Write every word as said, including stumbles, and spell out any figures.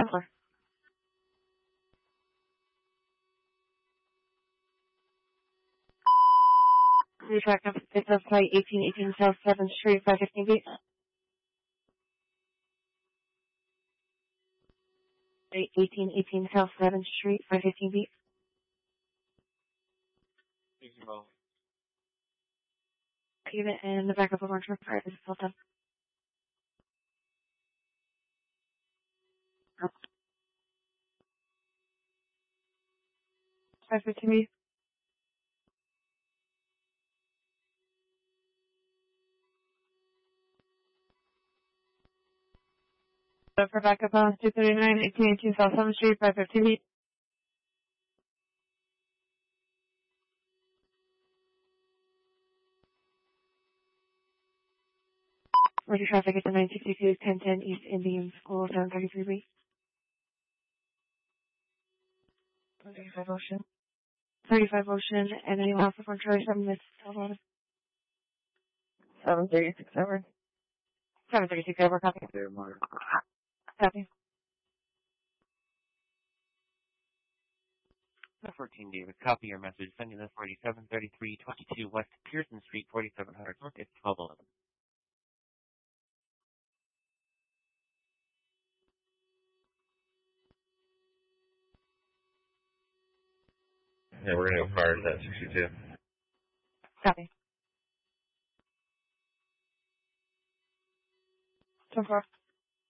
Ever. Please track number six of flight eighteen eighteen South seventh Street, five fifteen feet. eighteen eighteen South seventh Street, five fifteen feet. Thank you both. Even in the back of the launch room, fire is still done. five fifteen feet. So for backup on two thirty-nine, eighteen eighteen South seventh Street, five fifteen feet. Ready traffic at the nine sixty-two, ten ten East Indian School, seven thirty-three B. thirty-five Ocean. thirty-five Ocean, and anyone else before Charlie seven minutes. seven thirty-six over. seven thirty-six over, copy. There, Mark. Copy. fourteen David, copy your message. Sending this forty-seven thirty-three twenty-two West Pearson Street, forty-seven hundred North. It's twelve eleven. Yeah, we're gonna go fire to that sixty-two. Copy. So far.